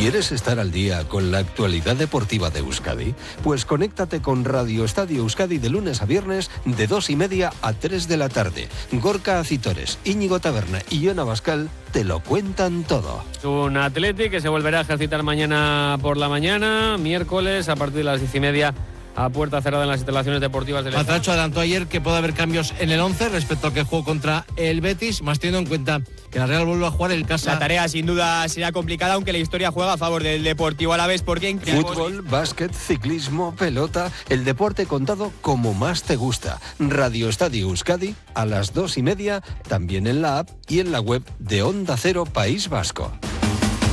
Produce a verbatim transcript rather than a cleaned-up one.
¿Quieres estar al día con la actualidad deportiva de Euskadi? Pues conéctate con Radio Estadio Euskadi de lunes a viernes de dos y media a tres de la tarde. Gorka Acitores, Íñigo Taberna y Yona Bascal te lo cuentan todo. Un Athletic que se volverá a ejercitar mañana por la mañana, miércoles a partir de las diez y media a puerta cerrada en las instalaciones deportivas del Estado. Matracho adelantó ayer que puede haber cambios en el once respecto al que jugó contra el Betis, más teniendo en cuenta que la Real vuelve a jugar el casa. La tarea sin duda será complicada, aunque la historia juega a favor del Deportivo Alavés, porque en fútbol, básquet, ciclismo, pelota, el deporte contado como más te gusta. Radio Estadio Euskadi a las dos y media, también en la app y en la web de Onda Cero País Vasco.